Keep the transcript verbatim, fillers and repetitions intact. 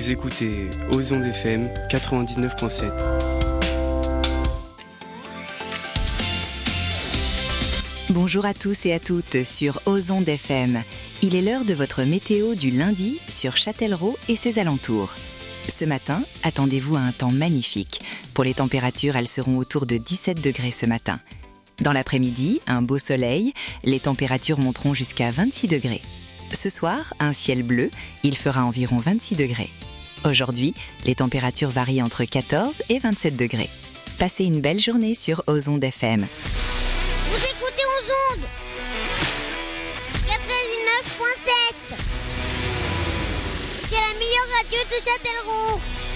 Vous écoutez Ozon F M quatre-vingt-dix-neuf virgule sept. Bonjour à tous et à toutes sur Ozon F M. Il est l'heure de votre météo du lundi sur Châtellerault et ses alentours. Ce matin, attendez-vous à un temps magnifique. Pour les températures, elles seront autour de dix-sept degrés ce matin. Dans l'après-midi, un beau soleil, les températures monteront jusqu'à vingt-six degrés. Ce soir, un ciel bleu, il fera environ vingt-six degrés. Aujourd'hui, les températures varient entre quatorze et vingt-sept degrés. Passez une belle journée sur Ozon F M. Vous écoutez Ozon quatre-vingt-dix-neuf virgule sept. C'est la meilleure radio de Châtellerault.